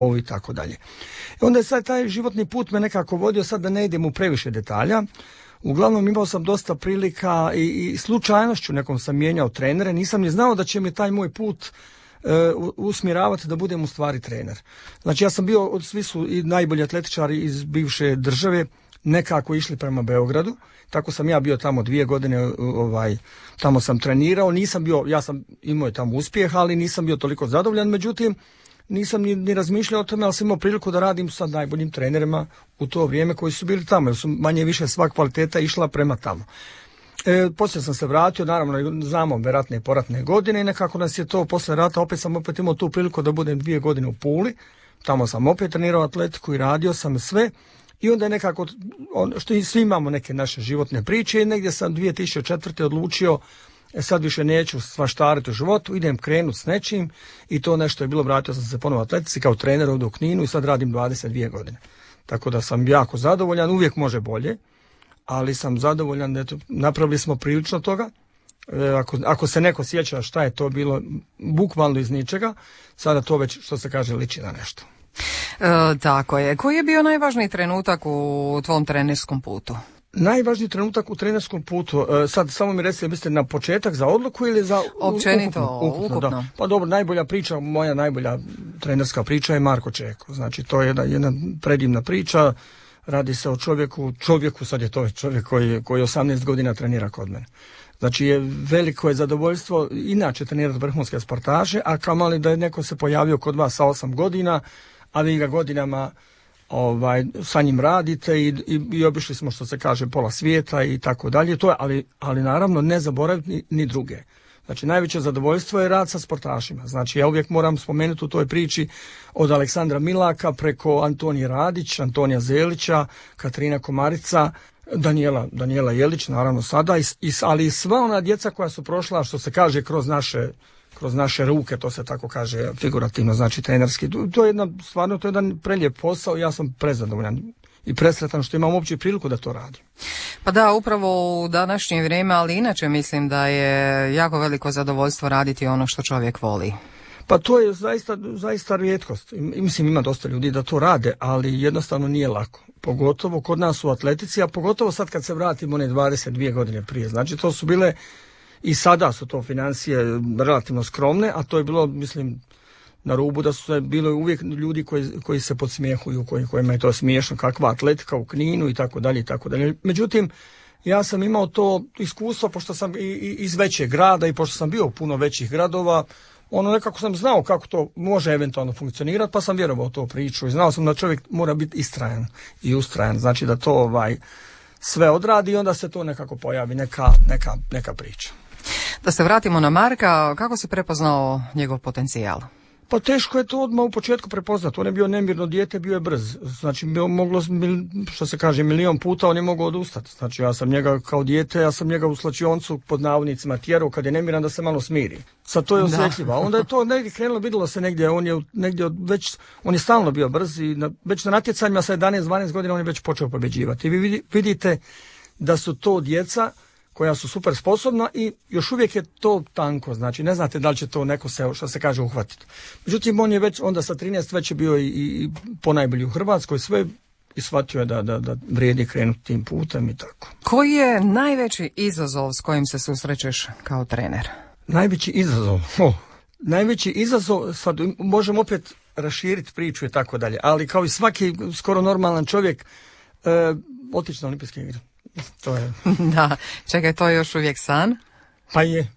i tako dalje. I onda je sad taj životni put me nekako vodio, sad da ne idem u previše detalja. Uglavnom imao sam dosta prilika i slučajnošću nekom sam mijenjao trenere, nisam ni znao da će mi taj moj put usmjeravati da budem u stvari trener. Znači ja sam bio, svi su i najbolji atletičari iz bivše države nekako išli prema Beogradu, tako sam ja bio tamo 2 godine, tamo sam trenirao, nisam bio, ja sam imao tamo uspjeh, ali nisam bio toliko zadovoljan, međutim nisam ni razmišljao o tome, ali sam imao priliku da radim sa najboljim trenerima u to vrijeme koji su bili tamo, jer su manje više sva kvaliteta išla prema tamo. Poslije sam se vratio, naravno znamo vjerojatne i poratne godine i nekako nas je to poslije rata, opet sam imao tu priliku da budem 2 godine u Puli, tamo sam opet trenirao atletiku i radio sam sve i onda je nekako, što i svi imamo neke naše životne priče i negdje sam 2004. odlučio sad više neću svaštariti u životu, idem krenuti s nečim i to nešto je bilo, vratio sam se ponovo atletici kao trener ovdje u Kninu i sad radim 22 godine. Tako da sam jako zadovoljan, uvijek može bolje, ali sam zadovoljan da napravili smo prilično toga. Ako se neko sjeća šta je to bilo bukvalno iz ničega, sada to već, što se kaže, liči na nešto. Tako je. Koji je bio najvažniji trenutak u tvom trenerskom putu? Najvažniji trenutak u trenerskom putu, sad samo mi recite, mislite na početak za odluku ili za općenito, ukupno? Da. Pa dobro, najbolja priča, moja najbolja trenerska priča je Marko Čeko. Znači to je jedna predivna priča, radi se o čovjeku, sad je to čovjek koji 18 godina trenira kod mene. Znači veliko je zadovoljstvo inače trenirati vrhunske sportaše, a kamali da je neko se pojavio kod vas sa 8 godina, a vi ga godinama sa njim radite i obišli smo, što se kaže, pola svijeta i tako dalje. To je, ali naravno ne zaboraviti ni druge. Znači najveće zadovoljstvo je rad sa sportašima. Znači ja uvijek moram spomenuti u toj priči od Aleksandra Milaka preko Antonije Radić, Antonija Zelića, Katarina Komarica, Danijela Jelić, naravno sada, ali i sva ona djeca koja su prošla, što se kaže, kroz naše ruke, to se tako kaže figurativno, znači trenerski. To je jedan prelijep posao, ja sam prezadovoljan i presretan što imam uopće priliku da to radim. Pa da, upravo u današnje vrijeme, ali inače mislim da je jako veliko zadovoljstvo raditi ono što čovjek voli. Pa to je zaista rijetkost. Mislim, ima dosta ljudi da to rade, ali jednostavno nije lako. Pogotovo kod nas u atletici, a pogotovo sad kad se vratimo one 22 godine prije. Znači to su bile, i sada su to financije relativno skromne, a to je bilo, mislim, na rubu da su bilo uvijek ljudi koji se podsmijehuju, kojima je to smiješno, kakva atletika u Kninu i tako dalje i tako dalje. Međutim, ja sam imao to iskustvo, pošto sam iz većeg grada i pošto sam bio u puno većih gradova, nekako sam znao kako to može eventualno funkcionirati, pa sam vjerovao u to priču i znao sam da čovjek mora biti istrajan i ustrajan, znači da to sve odradi i onda se to nekako pojavi, neka priča. Da se vratimo na Marka, kako si prepoznao njegov potencijal? Pa teško je to odmah u početku prepoznati. On je bio nemirno dijete, bio je brz. Znači, moglo, što se kaže, 1.000.000 puta on je mogao odustati. Znači, ja sam njega kao dijete, u slačioncu pod navodnicima tjerao kad je nemiran da se malo smiri. Sad to je osjetljivo. Onda je to negdje krenulo, vidjelo se negdje, on je stalno bio brz i već na natjecanjima sa 11-12 godina on je već počeo pobjeđivati. I vi vidite da su to djeca koja su super sposobna i još uvijek je to tanko, znači ne znate da li će to neko se, što se kaže, uhvatiti. Međutim, on je već onda sa 13 već je bio i ponajbolji u Hrvatskoj, sve i shvatio je da vrijedi krenuti tim putem i tako. Koji je najveći izazov s kojim se susrećeš kao trener? Najveći izazov, sad možemo opet raširiti priču i tako dalje, ali kao i svaki skoro normalan čovjek, otići na olimpijske igre. To je. Da, čekaj, to je još uvijek san? Pa je.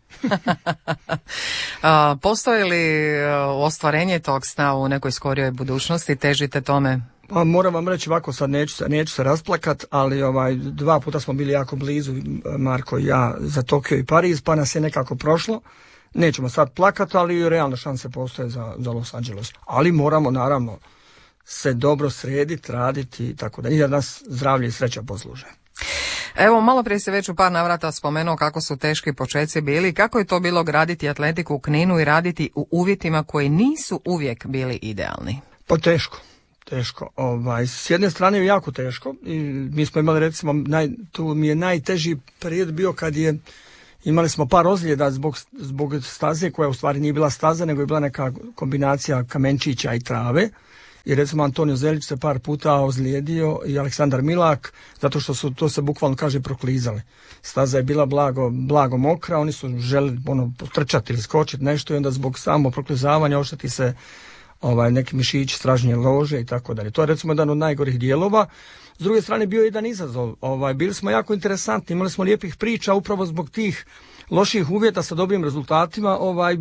Postoji li ostvarenje tog sna u nekoj skorijoj budućnosti, težite tome? Pa moram vam reći ovako, sad neću se rasplakat, ali 2 puta smo bili jako blizu, Marko i ja, za Tokio i Pariz, pa nas je nekako prošlo. Nećemo sad plakat, ali realne šanse postoje za Los Angeles. Ali moramo naravno se dobro srediti, raditi i tako da. I da nas zdravlje i sreća posluže. Evo, malo prije se već u par navrata spomenuo kako su teški počeci bili. Kako je to bilo graditi atletiku u Kninu i raditi u uvjetima koji nisu uvijek bili idealni? Pa teško. S jedne strane je jako teško. I mi smo imali, recimo, tu mi je najteži period bio kad imali smo par ozljeda zbog staze koja u stvari nije bila staza, nego je bila neka kombinacija kamenčića i trave. i recimo Antonio Zelić se par puta ozlijedio i Aleksandar Milak, zato što su, to se bukvalno kaže, proklizali. Staza je bila blago mokra, oni su želi potrčati ili skočiti nešto i onda zbog samo proklizavanja ošteti se neki mišići, stražnje lože i tako dalje. To je recimo jedan od najgorih dijelova. S druge strane bio je jedan izazov. Bili smo jako interesantni, imali smo lijepih priča upravo zbog tih loših uvjeta sa dobrim rezultatima.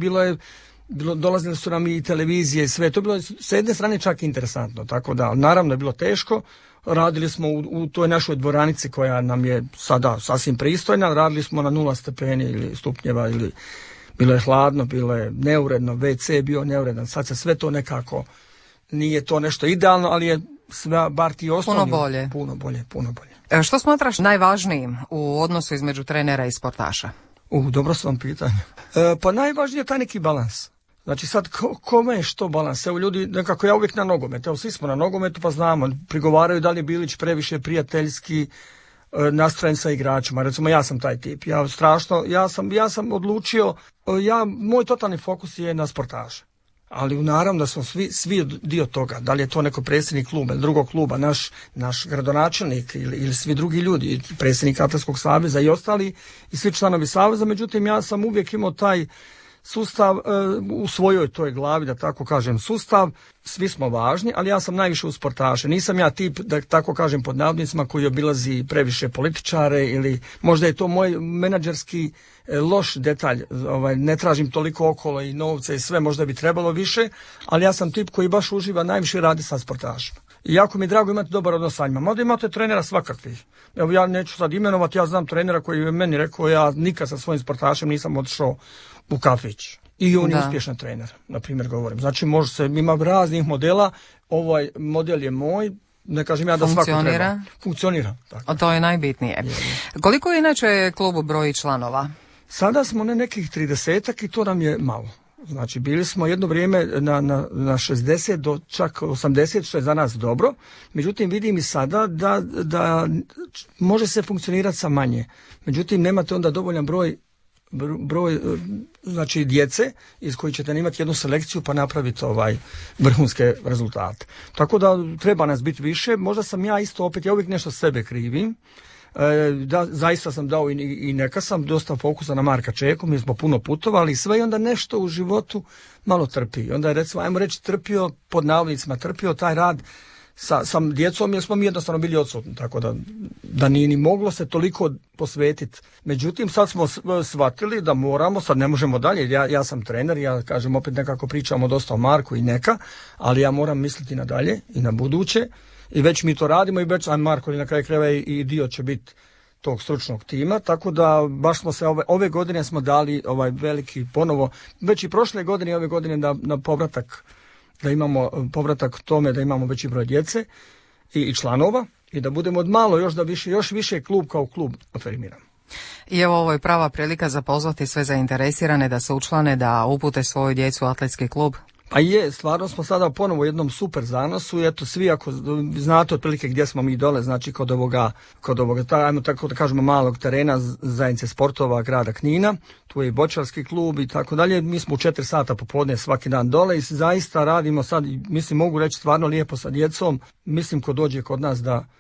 Dolazile su nam i televizije i sve. To je bilo s jedne strane čak interesantno. Tako da, naravno je bilo teško. Radili smo u toj našoj dvoranici koja nam je sada sasvim pristojna. Radili smo na 0 stepeni ili stupnjeva ili bilo je hladno, bilo je neuredno, WC je bio neuredan. Sad se sve to nekako, nije to nešto idealno, ali je sve, bar ti osnovni. Puno bolje. Što smatraš najvažnijim u odnosu između trenera i sportaša? Dobro su vam pitanje. Pa najvažnije je taj neki balans. Znači sad kome je što balans? Evo ljudi, nekako ja uvijek na nogomet, evo svi smo na nogometu pa znamo, prigovaraju da li je Bilić previše prijateljski nastrojen sa igračima. Recimo ja sam taj tip, ja sam odlučio, moj totalni fokus je na sportaže. Ali naravno da smo svi dio toga, da li je to neko predsjednik kluba ili drugog kluba, naš gradonačelnik ili svi drugi ljudi, predsjednik Atletskog saveza i ostali i svi članovi saveza, međutim ja sam uvijek imao taj sustav u svojoj toj glavi, da tako kažem, sustav, svi smo važni, ali ja sam najviše u sportaše. Nisam ja tip, da tako kažem pod navodnicima, koji obilazi previše političare ili možda je to moj menadžerski loš detalj, ne tražim toliko okolo i novce i sve, možda bi trebalo više, ali ja sam tip koji baš uživa najviše radi sa sportašima. I jako mi je drago imati dobar odnos sa njima. Možda imate trenera svakakvih. Evo ja neću sad imenovati, ja znam trenera koji je meni rekao ja nikad sa svojim sportašem nisam otišao u kafić. I on je uspješan trener, na primjer govorim. Znači ima raznih modela, ovaj model je moj, ne kažem ja da svako treba. Funkcionira. Tako. To je najbitnije. Koliko je inače klubu broji članova? Sada smo na nekih 30-ak i to nam je malo. Znači bili smo jedno vrijeme na 60 do čak 80, što je za nas dobro. Međutim vidim i sada da može se funkcionirati sa manje. Međutim nemate onda dovoljan broj znači djece iz kojih ćete imati jednu selekciju pa napraviti vrhunske rezultate. Tako da treba nas biti više. Možda sam ja isto opet, ja uvijek nešto sebe krivim. Zaista sam dao i neka sam dosta fokusa na Marka Čeku, mi smo puno putovali i sve i onda nešto u životu malo trpi. Onda je recimo, ajmo reći, pod navodnicima trpio taj rad sa djecom jer smo mi jednostavno bili odsutni, tako da nije ni moglo se toliko posvetiti. Međutim, sad smo shvatili da moramo, sad ne možemo dalje, ja sam trener, ja kažem opet nekako pričamo dosta o Marku i neka, ali ja moram misliti na dalje i na buduće i već mi to radimo i već Marko na kraju krajeva i dio će biti tog stručnog tima, tako da baš smo se ove godine smo dali veliki ponovo, već i prošle godine i ove godine na povratak, da imamo povratak tome da imamo veći broj djece i članova i da budemo od malo još više klub kao klub afirmiramo. I evo, ovo je prava prilika za pozvati sve zainteresirane da se učlane, da upute svoju djecu u atletski klub. Pa je, stvarno smo sada ponovo u jednom super zanosu i eto svi ako znate otprilike gdje smo mi dole, znači kod ovoga ajmo tako da kažemo malog terena zajednice sportova grada Knina, tu je i bočarski klub i tako dalje, mi smo u 4 sata popodne svaki dan dole i zaista radimo sad, mislim mogu reći stvarno lijepo sa djecom, mislim ko dođe kod nas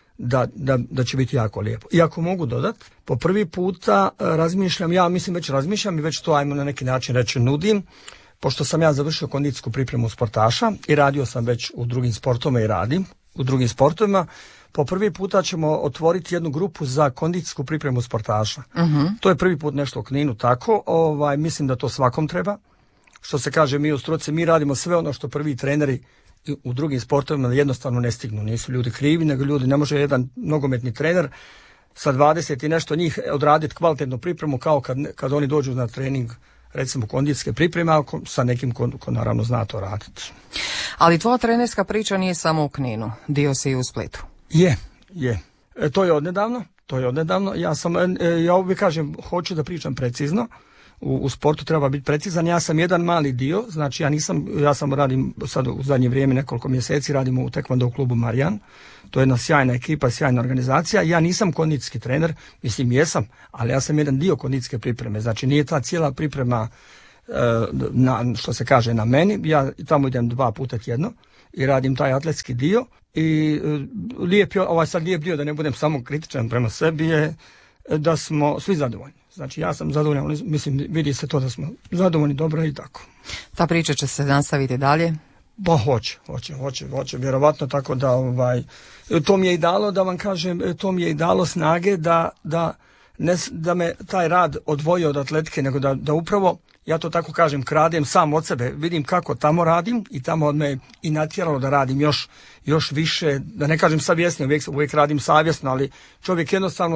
da će biti jako lijepo. I ako mogu dodati, po prvi puta razmišljam i već to ajmo na neki način reći nudim, pošto sam ja završio kondicijsku pripremu sportaša i radio sam već u drugim sportovima i radim u drugim sportovima, po prvi puta ćemo otvoriti jednu grupu za kondicijsku pripremu sportaša. Uh-huh. To je prvi put nešto u Kninu tako, mislim da to svakom treba. Što se kaže, mi u struci, mi radimo sve ono što prvi treneri u drugim sportovima jednostavno ne stignu. Nisu ljudi krivi, nego ljudi, ne može jedan nogometni trener sa 20 i nešto njih odraditi kvalitetnu pripremu kao kad oni dođu na trening, recimo kondicijske pripreme, sa nekim ko naravno zna to raditi. Ali tvoja trenerska priča nije samo u Kninu, dio si i u Splitu. Je. To je odnedavno. Ja uvijek kažem, hoću da pričam precizno. U sportu treba biti precizan. Ja sam jedan mali dio, znači ja sam radim sad u zadnje vrijeme nekoliko mjeseci radimo u Taekwondo klubu Marijan. To je jedna sjajna ekipa, sjajna organizacija. Ja nisam kondicijski trener, mislim jesam, ali ja sam jedan dio kondicijske pripreme. Znači nije ta cijela priprema što se kaže na meni. Ja tamo idem 2 puta tjedno i radim taj atletski dio. I lijep dio, da ne budem samo kritičan prema sebi, je da smo svi zadovoljni. Znači ja sam zadovoljan, mislim vidi se to da smo zadovoljni, dobro i tako. Ta priča će se nastaviti dalje? Pa hoće, vjerovatno, tako da to mi je i dalo, da vam kažem, to mi je i dalo snage da me taj rad odvojio od atletike, nego da upravo, ja to tako kažem, kradem sam od sebe, vidim kako tamo radim i tamo me i natjeralo da radim još više, da ne kažem savjesno, uvijek radim savjesno, ali čovjek jednostavno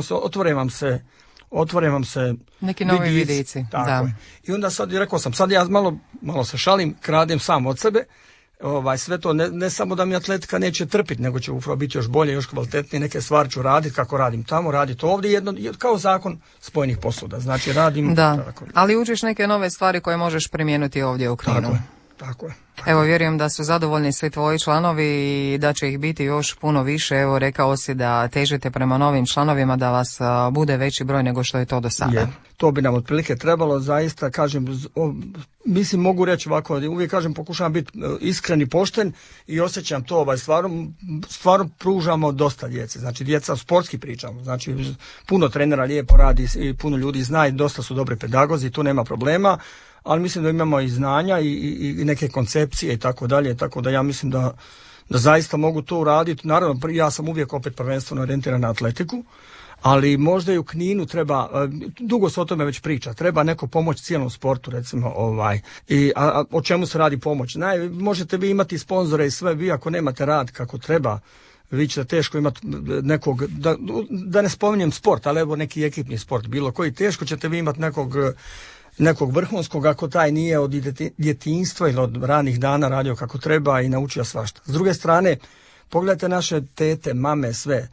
otvore vam se neki novi vidici. Da. I onda sad, rekao sam, sad ja malo se šalim, kradem sam od sebe, sve to ne samo da mi atletika neće trpiti, nego će upravo biti još bolje, još kvalitetnije, neke stvari ću raditi kako radim tamo, raditi ovdje, kao zakon spojenih posuda, znači radim. Da, tako. Ali učiš neke nove stvari koje možeš primijeniti ovdje u Kninu. Tako je. Evo, vjerujem da su zadovoljni svi tvoji članovi i da će ih biti još puno više. Evo, rekao si da težite prema novim članovima, da vas bude veći broj nego što je to do sada. To bi nam otprilike trebalo, zaista kažem, mislim mogu reći ovako, uvijek kažem, pokušavam biti iskren i pošten i osjećam to, stvarno pružamo dosta djece, znači djeca sportski pričamo, znači puno trenera lijepo radi i puno ljudi zna i dosta su dobri pedagozi, tu nema problema, ali mislim da imamo i znanja i neke koncepcije i tako dalje, tako da ja mislim da zaista mogu to uraditi. Naravno, ja sam uvijek opet prvenstveno orijentiran na atletiku, ali možda i u Kninu treba, dugo se o tome već priča, treba neko pomoć cijelom sportu, recimo, a o čemu se radi pomoć? Možete vi imati sponzore i sve, vi ako nemate rad kako treba, vi ćete teško imati nekog, da ne spominjem sport, ali evo neki ekipni sport, bilo koji, teško ćete vi imati nekog vrhunskog ako taj nije od djetinjstva ili od ranih dana radio kako treba i naučio svašta. S druge strane, pogledajte naše tete, mame,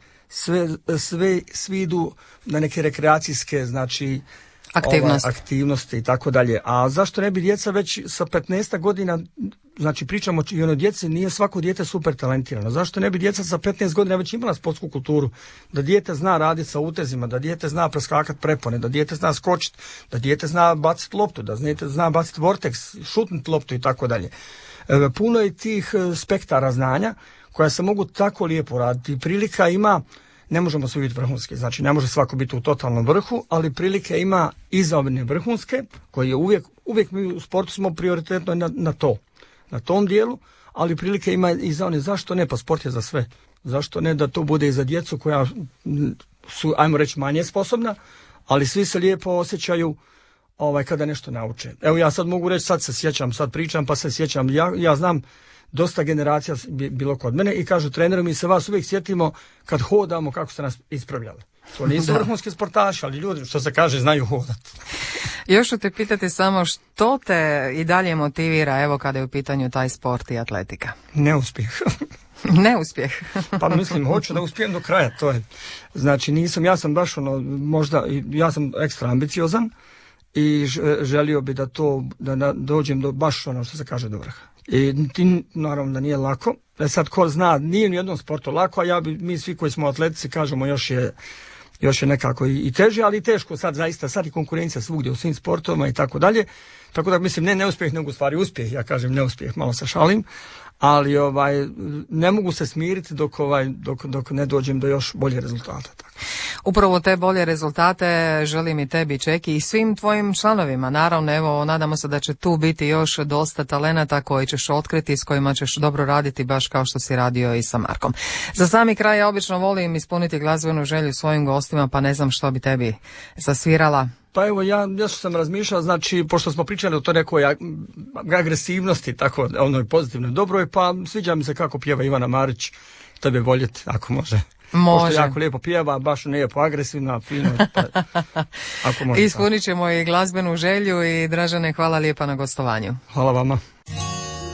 svi idu na neke rekreacijske, znači aktivnosti i tako dalje. A zašto ne bi djeca već sa 15 godina, znači pričamo i ono djeci, nije svako dijete super talentirano. Zašto ne bi djeca sa 15 godina već imala sportsku kulturu? Da dijete zna raditi sa utezima, da dijete zna preskakati prepone, da dijete zna skočiti, da dijete zna baciti loptu, da dijete zna baciti vorteks, šutnuti loptu i tako dalje. Puno je tih spektara znanja koja se mogu tako lijepo raditi. Prilika ima, ne možemo svi biti vrhunski, znači ne može svako biti u totalnom vrhu, ali prilike ima i za one vrhunske, koji je uvijek mi u sportu smo prioritetno na tom dijelu, ali prilike ima i za one. Zašto ne? Pa sport je za sve. Zašto ne da to bude i za djecu koja su, ajmo reći, manje sposobna, ali svi se lijepo osjećaju kada nešto nauče. Evo ja sad mogu reći, sad pričam pa se sjećam, ja znam dosta generacija bilo kod mene i kažu treneru, mi se vas uvijek sjetimo kad hodamo kako ste nas ispravljali. To nisu vrhunski sportaši, ali ljudi, što se kaže, znaju hodati. Još ću te pitati samo što te i dalje motivira, evo kada je u pitanju taj sport i atletika? Neuspjeh. Neuspjeh. Pa mislim, hoću da uspijem do kraja, to je. Znači ja sam baš ja sam ekstra ambiciozan i želio bi da dođem do baš što se kaže do vrha. I naravno da nije lako. Sad ko zna, nije ni u jednom sportu lako, a mi svi koji smo atletici kažemo još je nekako i teže, ali i teško sad zaista, sad je konkurencija svugdje u svim sportovima i tako dalje. Tako da mislim ne neuspjeh, nego u stvari uspjeh, ja kažem neuspjeh, malo se šalim, ali ne mogu se smiriti dok ne dođem do još bolje rezultata. Tako. Upravo te bolje rezultate želim i tebi, Čeki, i svim tvojim članovima. Naravno, evo, nadamo se da će tu biti još dosta talenata koji ćeš otkriti, s kojima ćeš dobro raditi, baš kao što si radio i sa Markom. Za sami kraj ja obično volim ispuniti glazbenu želju svojim gostima, pa ne znam što bi tebi zasvirala. Pa evo, ja sam razmišljao, znači, pošto smo pričali o to nekoj agresivnosti, tako, onoj pozitivnoj dobroj, pa sviđa mi se kako pjeva Ivana Marić, tebe voljeti, ako može. Može. Pošto jako lijepo pjeva, baš lijepo agresivna, fino, pa ako može. Ispunit ćemo i glazbenu želju i Dražene, hvala lijepa na gostovanju. Hvala vama.